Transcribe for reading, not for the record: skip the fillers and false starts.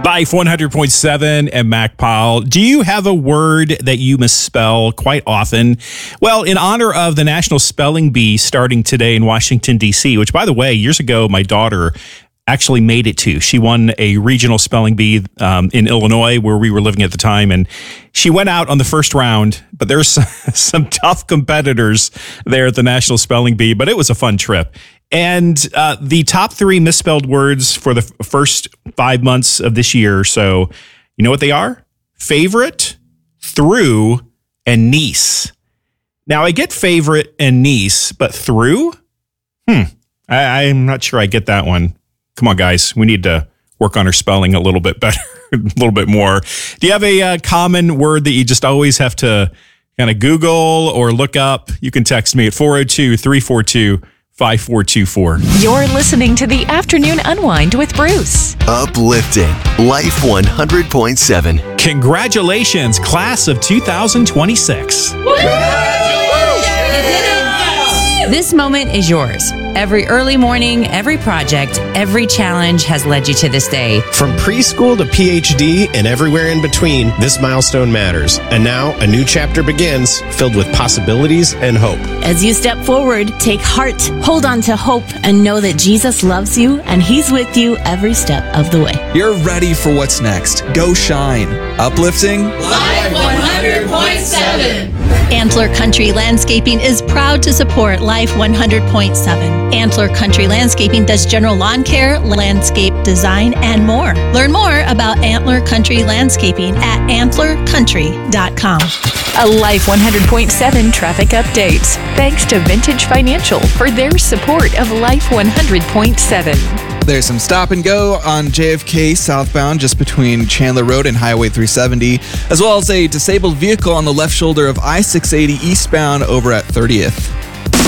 Life 100.7 and Mac Powell. Do you have a word that you misspell quite often? Well, in honor of the National Spelling Bee starting today in Washington, D.C., which, by the way, years ago, my daughter actually made it to. She won a regional spelling bee in Illinois, where we were living at the time, and she went out on the first round, but there's some tough competitors there at the National Spelling Bee, but it was a fun trip. And the top 3 misspelled words for the first 5 months of this year. So you know what they are? Favorite, through, and niece. Now I get favorite and niece, but through? I'm not sure I get that one. Come on, guys. We need to work on our spelling a little bit better, a little bit more. Do you have a common word that you just always have to kind of Google or look up? You can text me at 402-342-5424. You're listening to the Afternoon Unwind with Bruce. Uplifting Life 100.7. Congratulations, class of 2026. This moment is yours. Every early morning, every project, every challenge has led you to this day. From preschool to PhD and everywhere in between, this milestone matters. And now a new chapter begins, filled with possibilities and hope. As you step forward, take heart, hold on to hope, and know that Jesus loves you and He's with you every step of the way. You're ready for what's next. Go shine. Uplifting Life 100.7. Antler Country Landscaping is proud to support Life 100.7. Antler Country Landscaping does general lawn care, landscape design, and more. Learn more about Antler Country Landscaping at antlercountry.com. A Life 100.7 traffic update. Thanks to Vintage Financial for their support of Life 100.7. There's some stop and go on JFK southbound just between Chandler Road and Highway 370, as well as a disabled vehicle on the left shoulder of I-680 eastbound over at 30th.